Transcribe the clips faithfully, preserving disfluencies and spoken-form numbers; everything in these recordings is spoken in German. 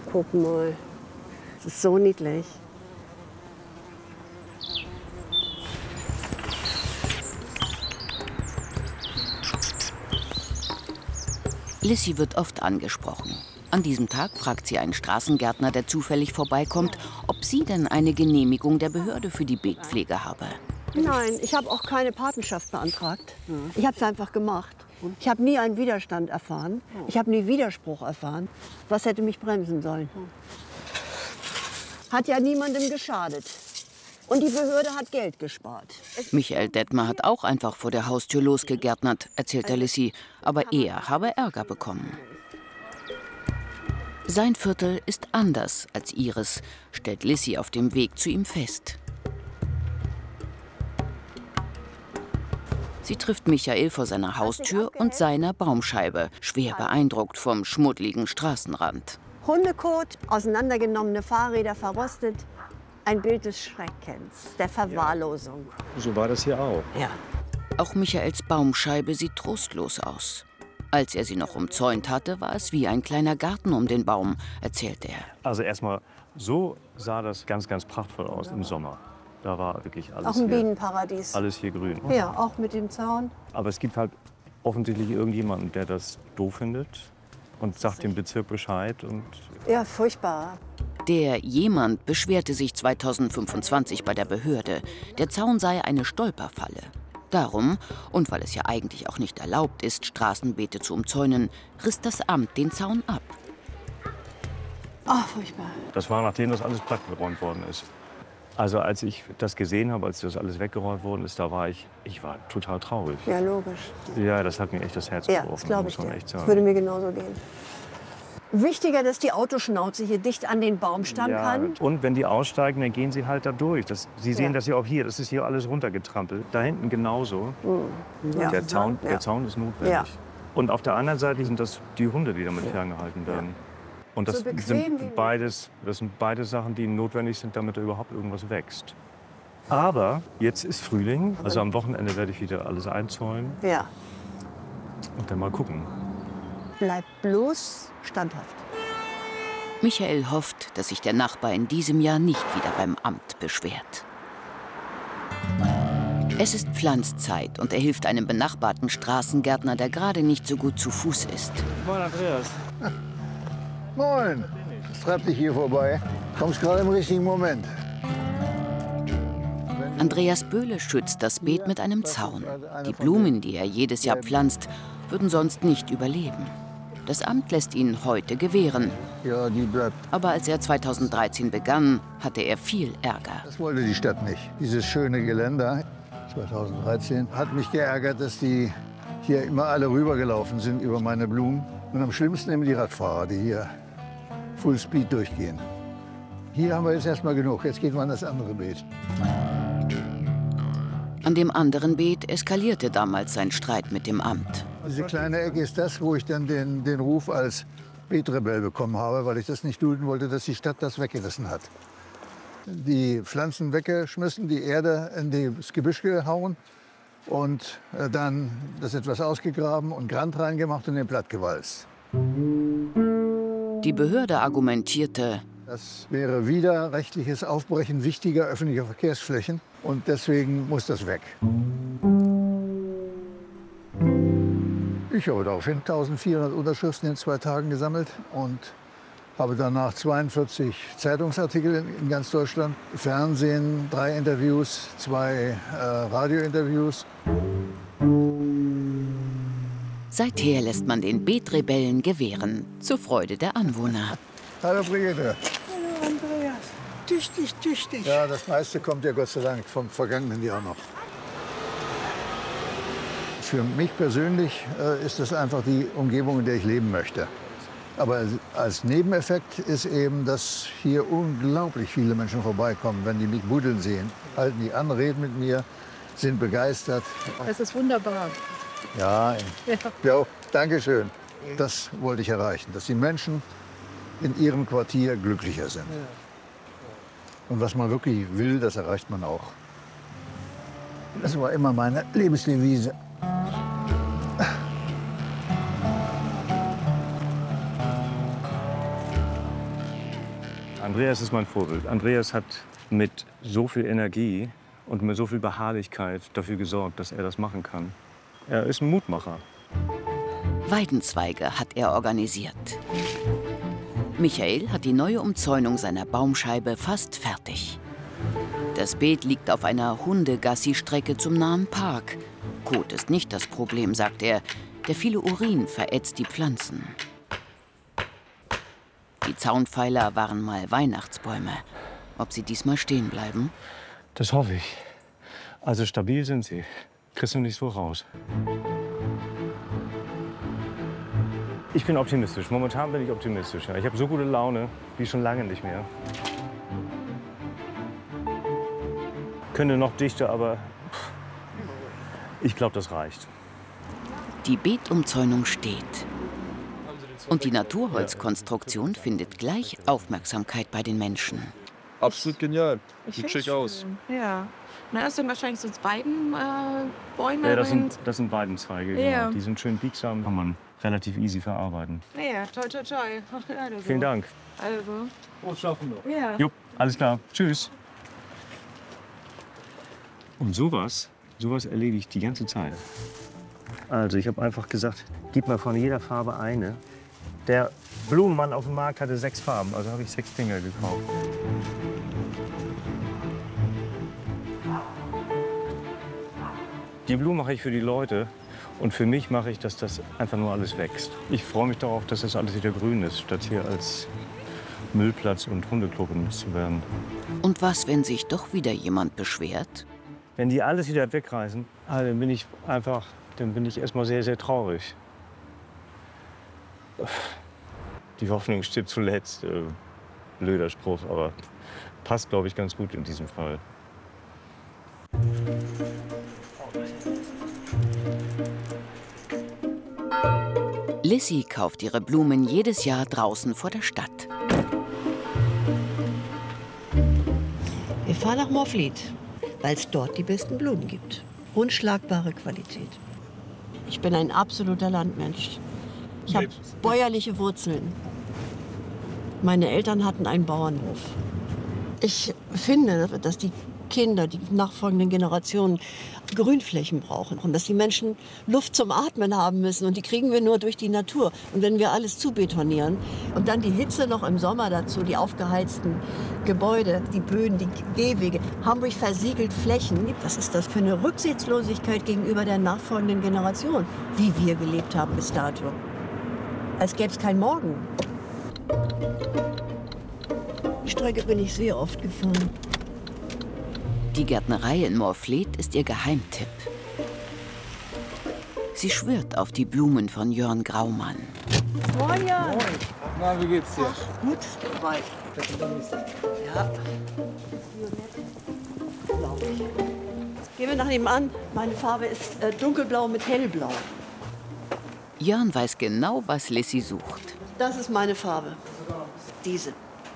Guck mal, das ist so niedlich. Lissy wird oft angesprochen. An diesem Tag fragt sie einen Straßengärtner, der zufällig vorbeikommt, ob sie denn eine Genehmigung der Behörde für die Beetpflege habe. Nein, ich habe auch keine Patenschaft beantragt. Ich habe es einfach gemacht. Ich habe nie einen Widerstand erfahren. Ich habe nie Widerspruch erfahren. Was hätte mich bremsen sollen? Hat ja niemandem geschadet. Und die Behörde hat Geld gespart. Michael Detmer hat auch einfach vor der Haustür losgegärtnert, erzählt der Lissy. Aber er habe Ärger bekommen. Sein Viertel ist anders als ihres, stellt Lissy auf dem Weg zu ihm fest. Sie trifft Michael vor seiner Haustür und seiner Baumscheibe, schwer beeindruckt vom schmuddeligen Straßenrand. Hundekot, auseinandergenommene Fahrräder verrostet. Ein Bild des Schreckens, der Verwahrlosung. So war das hier auch. Ja. Auch Michaels Baumscheibe sieht trostlos aus. Als er sie noch umzäunt hatte, war es wie ein kleiner Garten um den Baum, erzählt er. Also erstmal, so sah das ganz, ganz prachtvoll aus im Sommer. Da war wirklich alles Auch ein hier, Bienenparadies. alles hier grün. Ja, auch mit dem Zaun. Aber es gibt halt offensichtlich irgendjemanden, der das doof findet und sagt dem Bezirk Bescheid. Und Ja, furchtbar. Der jemand beschwerte sich zweitausendfünfundzwanzig bei der Behörde. Der Zaun sei eine Stolperfalle. Darum, und weil es ja eigentlich auch nicht erlaubt ist, Straßenbeete zu umzäunen, riss das Amt den Zaun ab. Ach, furchtbar. das war, nachdem das alles plattgeräumt worden ist. Also als ich das gesehen habe, als das alles weggeräumt worden ist, da war ich, ich war total traurig. Ja, logisch. Ja, das hat mir echt das Herz Ja, gebrochen, das glaube ich muss man dir. echt Das sagen. würde mir genauso gehen. Wichtiger, dass die Autoschnauze hier dicht an den Baumstamm Ja, kann. und wenn die aussteigen, dann gehen sie halt da durch. Das, sie sehen Ja. das ja auch hier, das ist hier alles runtergetrampelt. Da hinten genauso. Ja. Der, Zaun, Ja. der Zaun ist notwendig. Ja. Und auf der anderen Seite sind das die Hunde, die damit ferngehalten werden. Und das So bequem wie sind beides, das sind beide Sachen, die notwendig sind, damit da überhaupt irgendwas wächst. Aber jetzt ist Frühling, also am Wochenende werde ich wieder alles einzäunen Ja. und dann mal gucken. Bleib bloß standhaft. Michael hofft, dass sich der Nachbar in diesem Jahr nicht wieder beim Amt beschwert. Es ist Pflanzzeit und er hilft einem benachbarten Straßengärtner, der gerade nicht so gut zu Fuß ist. Moin, Andreas. Moin, was treibt dich hier vorbei? Kommst gerade im richtigen Moment. Andreas Böhle schützt das Beet mit einem Zaun. Die Blumen, die er jedes Jahr pflanzt, würden sonst nicht überleben. Das Amt lässt ihn heute gewähren. Ja, die bleibt. Aber als er zweitausenddreizehn begann, hatte er viel Ärger. Das wollte die Stadt nicht. Dieses schöne Geländer zweitausenddreizehn hat mich geärgert, dass die hier immer alle rübergelaufen sind über meine Blumen. Und am schlimmsten immer die Radfahrer, die hier Fullspeed durchgehen. Hier haben wir jetzt erstmal genug. Jetzt geht man an das andere Beet. An dem anderen Beet eskalierte damals sein Streit mit dem Amt. Diese kleine Ecke ist das, wo ich dann den, den Ruf als Beetrebell bekommen habe, weil ich das nicht dulden wollte, dass die Stadt das weggerissen hat. Die Pflanzen weggeschmissen, die Erde in das Gebüsch gehauen und äh, dann das etwas ausgegraben und Grand reingemacht und den platt gewalzt. Die Behörde argumentierte, Das wäre widerrechtliches Aufbrechen wichtiger öffentlicher Verkehrsflächen und deswegen muss das weg. Ich habe daraufhin eintausendvierhundert Unterschriften in zwei Tagen gesammelt und habe danach zweiundvierzig Zeitungsartikel in ganz Deutschland, Fernsehen, drei Interviews, zwei äh, Radiointerviews. seither lässt man den Beetrebellen gewähren, zur Freude der Anwohner. Hallo Brigitte. Hallo Andreas. Tüchtig, tüchtig. Ja, das meiste kommt ja Gott sei Dank vom vergangenen Jahr noch. Für mich persönlich äh, ist das einfach die Umgebung, in der ich leben möchte. Aber als Nebeneffekt ist eben, dass hier unglaublich viele Menschen vorbeikommen, wenn die mich buddeln sehen. Halten die an, reden mit mir, sind begeistert. Das ist wunderbar. Ja, Ja. ja, danke schön. Das wollte ich erreichen, dass die Menschen in ihrem Quartier glücklicher sind. Und was man wirklich will, das erreicht man auch. Das war immer meine Lebensdevise. Andreas ist mein Vorbild. Andreas hat mit so viel Energie und mit so viel Beharrlichkeit dafür gesorgt, dass er das machen kann. Er ist ein Mutmacher. Weidenzweige hat er organisiert. Michael hat die neue Umzäunung seiner Baumscheibe fast fertig. Das Beet liegt auf einer Hundegassi-Strecke zum nahen Park. Kot ist nicht das Problem, sagt er. Der viele Urin verätzt die Pflanzen. Die Zaunpfeiler waren mal Weihnachtsbäume. Ob sie diesmal stehen bleiben? Das hoffe ich. Also stabil sind sie. Kriegst du nicht so raus. Ich bin optimistisch. Momentan bin ich optimistisch. Ich habe so gute Laune wie schon lange nicht mehr. Könnte noch dichter, aber ich glaube, das reicht. Die Beetumzäunung steht. Und die Naturholzkonstruktion findet gleich Aufmerksamkeit bei den Menschen. Absolut genial. Ich Sieht find's schick aus. schön. Ja. Na, das sind wahrscheinlich so beiden äh, Bäume. Ja, das drin. sind, das sind Weidenzweige. Ja. Genau. Die sind schön biegsam, kann man relativ easy verarbeiten. Ja, toi, toi, toi. Also. Vielen Dank. Also. Frohes Schaffen noch. Ja. Jupp, alles klar. Tschüss. Und sowas, sowas erlebe ich die ganze Zeit. Also ich habe einfach gesagt, gib mal von jeder Farbe eine. Der Blumenmann auf dem Markt hatte sechs Farben, also habe ich sechs Dinger gekauft. Die Blumen mache ich für die Leute und für mich mache ich, dass das einfach nur alles wächst. Ich freue mich darauf, dass das alles wieder grün ist, statt hier als Müllplatz und Hundeklo benutzt zu werden. Und was, wenn sich doch wieder jemand beschwert? Wenn die alles wieder wegreißen, ah, dann bin ich einfach, dann bin ich erstmal sehr, sehr traurig. Die Hoffnung stirbt zuletzt. Äh, blöder Spruch, aber passt, glaube ich, ganz gut in diesem Fall. Lissy kauft ihre Blumen jedes Jahr draußen vor der Stadt. Wir fahren nach Morfleet, weil es dort die besten Blumen gibt. Unschlagbare Qualität. Ich bin ein absoluter Landmensch. Ich habe bäuerliche Wurzeln. Meine Eltern hatten einen Bauernhof. Ich finde, dass die Kinder, die nachfolgenden Generationen Grünflächen brauchen und dass die Menschen Luft zum Atmen haben müssen und die kriegen wir nur durch die Natur. Und wenn wir alles zubetonieren und dann die Hitze noch im Sommer dazu, die aufgeheizten Gebäude, die Böden, die Gehwege, Hamburg versiegelt Flächen, was ist das für eine Rücksichtslosigkeit gegenüber der nachfolgenden Generation, wie wir gelebt haben bis dato. Als gäbe es kein Morgen. Die Strecke bin ich sehr oft gefahren. Die Gärtnerei in Morfleet ist ihr Geheimtipp. Sie schwört auf die Blumen von Jörn Graumann. Moin, Jan. Na, wie geht's dir? Ach, gut, soweit. Ja. Gehen wir nach nebenan. Meine Farbe ist äh, dunkelblau mit hellblau. Jörn weiß genau, was Lissy sucht. Das ist meine Farbe. Diese.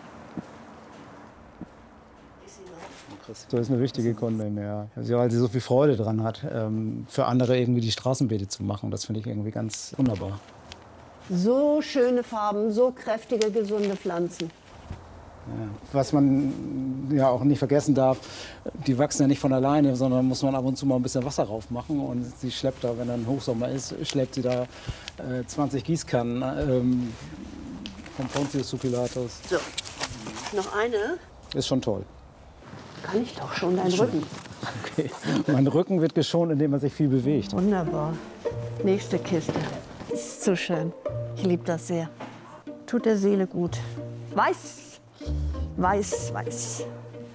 Das ist eine wichtige Kundin, ja. Also, weil sie so viel Freude dran hat, ähm, für andere irgendwie die Straßenbeete zu machen. Das finde ich irgendwie ganz wunderbar. So schöne Farben, so kräftige, gesunde Pflanzen. Ja. Was man ja auch nicht vergessen darf, die wachsen ja nicht von alleine, sondern muss man ab und zu mal ein bisschen Wasser rauf machen. Und sie schleppt da, wenn dann Hochsommer ist, schleppt sie da äh, zwanzig Gießkannen ähm, vom Pontius zu Pilatus. So, noch eine. Ist schon toll. Kann ich doch schon, dein Rücken. Okay. Mein Rücken wird geschont, indem man sich viel bewegt. Wunderbar. Nächste Kiste. Ist so schön. Ich liebe das sehr. Tut der Seele gut. Weiß, weiß, weiß.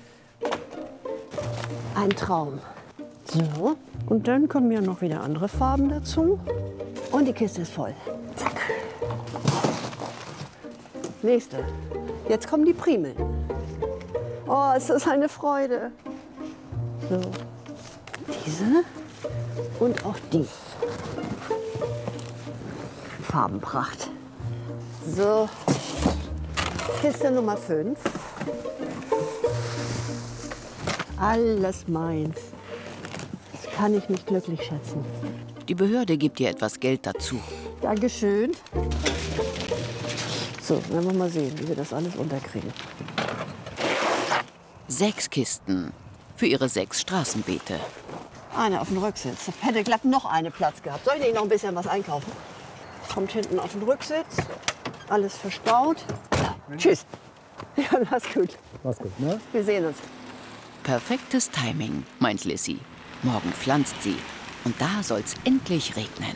Ein Traum. So, und dann kommen ja noch wieder andere Farben dazu. Und die Kiste ist voll. Zack. Nächste. Jetzt kommen die Primeln. Oh, es ist eine Freude. So, diese und auch die. Farbenpracht. So, Kiste Nummer fünf. Alles meins. Das kann ich nicht glücklich schätzen. Die Behörde gibt ihr etwas Geld dazu. Dankeschön. So, dann wollen wir mal sehen, wie wir das alles unterkriegen. Sechs Kisten für ihre sechs Straßenbeete. Eine auf den Rücksitz. Hätte glatt noch eine Platz gehabt. Soll ich nicht noch ein bisschen was einkaufen? Kommt hinten auf den Rücksitz. Alles verstaut. Ja, tschüss. Ja, mach's gut. Mach's gut, ne? Wir sehen uns. Perfektes Timing, meint Lissy. Morgen pflanzt sie. Und da soll's endlich regnen.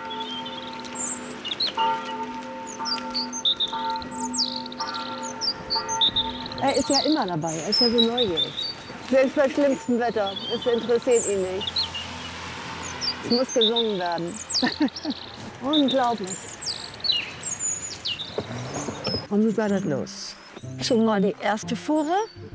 Er ist ja immer dabei. Er ist ja so neugierig. Selbst bei schlimmstem Wetter. Es interessiert ihn nicht. Es muss gesungen werden. Unglaublich. Und wie war das los? Schon mal die erste Fuhre.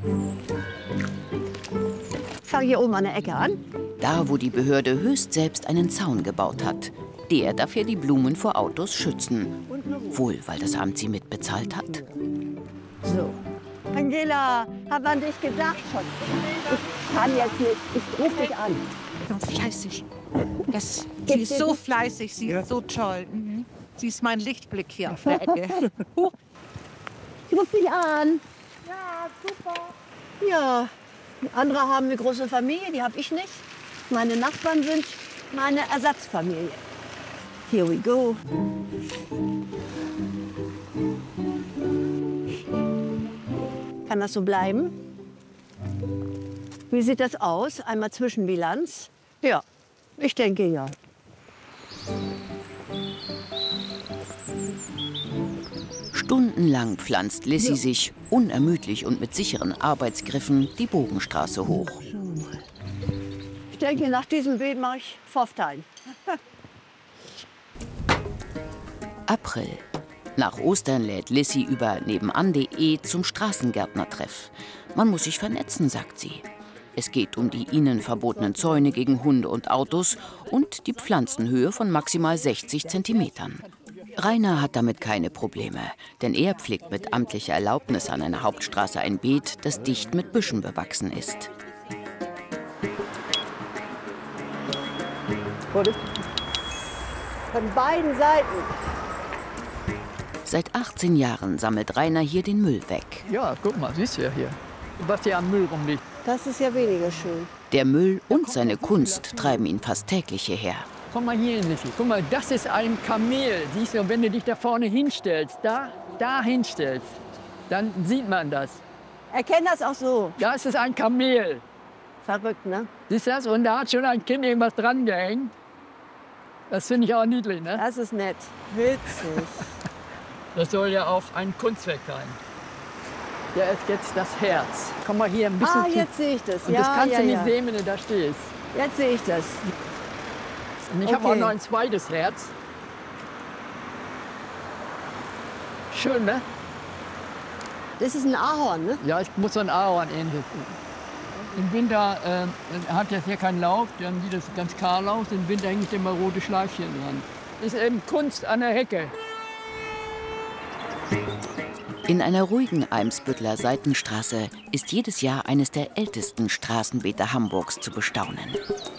Fang hier oben an der Ecke an. Da, wo die Behörde höchst selbst einen Zaun gebaut hat. Der darf ja die Blumen vor Autos schützen. Wohl, weil das Amt sie mitbezahlt hat. So. Angela, hab an dich gedacht. Ich kann jetzt nicht. Ich ruf dich an. Ganz fleißig. Das, sie ist so fleißig, sie ist so toll. Mhm. Sie ist mein Lichtblick hier auf der Ecke. Huch. Ich ruf dich an. Ja, super. Ja, andere haben eine große Familie, die habe ich nicht. Meine Nachbarn sind meine Ersatzfamilie. Here we go. Kann das so bleiben? Wie sieht das aus? Einmal Zwischenbilanz? Ja, ich denke ja. Stundenlang pflanzt Lissy ja. sich unermüdlich und mit sicheren Arbeitsgriffen die Bogenstraße hoch. Ich denke, nach diesem Beet mache ich Pfofftein. April. Nach Ostern lädt Lissy über nebenan punkt de zum Straßengärtnertreff. Man muss sich vernetzen, sagt sie. Es geht um die ihnen verbotenen Zäune gegen Hunde und Autos und die Pflanzenhöhe von maximal sechzig Zentimetern. Rainer hat damit keine Probleme, denn er pflegt mit amtlicher Erlaubnis an einer Hauptstraße ein Beet, das dicht mit Büschen bewachsen ist. Von beiden Seiten. Seit achtzehn Jahren sammelt Rainer hier den Müll weg. Ja, guck mal, siehst du ja hier, was hier an Müll rumliegt. Das ist ja weniger schön. Der Müll und seine Kunst treiben ihn fast täglich hierher. Komm mal hier hin, Lissy. Guck mal, das ist ein Kamel. Siehst du, wenn du dich da vorne hinstellst, da, da hinstellst, dann sieht man das. Erkennt das auch so. Das ist ein Kamel. Verrückt, ne? Siehst du das? Und da hat schon ein Kind irgendwas dran gehängt. Das finde ich auch niedlich, ne? Das ist nett. Witzig. Das soll ja auch ein Kunstwerk sein. Ja, ist jetzt das Herz. Komm mal hier ein bisschen. Ah, jetzt sehe ich das. Und ja, das kannst ja, du nicht ja. sehen, wenn du da stehst. Jetzt sehe ich das. Und ich okay. habe auch noch ein zweites Herz. Schön, ne? Das ist ein Ahorn, ne? Ja, ich muss so ein Ahorn ähnlich. Im Winter äh, hat das hier kein Laub, dann sieht das ganz kahl aus. Im Winter hängt immer rote Schleifchen dran. Das ist eben Kunst an der Hecke. In einer ruhigen Eimsbütteler Seitenstraße ist jedes Jahr eines der ältesten Straßenbeete Hamburgs zu bestaunen.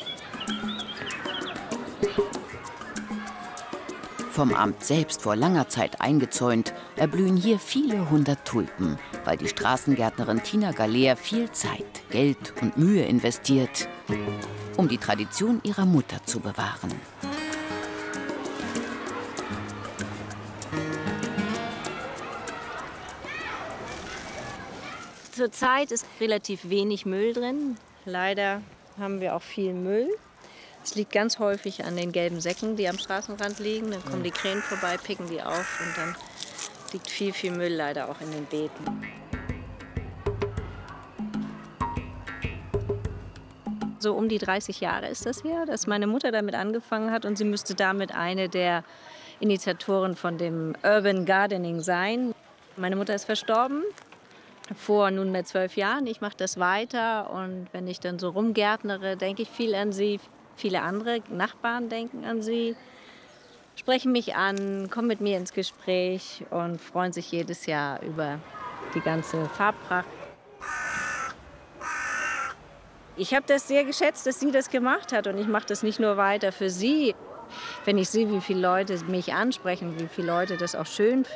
Vom Amt selbst vor langer Zeit eingezäunt, erblühen hier viele hundert Tulpen, weil die Straßengärtnerin Tina Galler viel Zeit, Geld und Mühe investiert, um die Tradition ihrer Mutter zu bewahren. Zurzeit ist relativ wenig Müll drin. Leider haben wir auch viel Müll. Es liegt ganz häufig an den gelben Säcken, die am Straßenrand liegen. Dann kommen die Krähen vorbei, picken die auf und dann liegt viel, viel Müll leider auch in den Beeten. So um die dreißig Jahre ist das her, dass meine Mutter damit angefangen hat und sie müsste damit eine der Initiatoren von dem Urban Gardening sein. Meine Mutter ist verstorben. Vor nunmehr zwölf Jahren. Ich mache das weiter und wenn ich dann so rumgärtnere, denke ich viel an sie. Viele andere Nachbarn denken an sie, sprechen mich an, kommen mit mir ins Gespräch und freuen sich jedes Jahr über die ganze Farbpracht. Ich habe das sehr geschätzt, dass sie das gemacht hat und ich mache das nicht nur weiter für sie. Wenn ich sehe, wie viele Leute mich ansprechen, wie viele Leute das auch schön finden.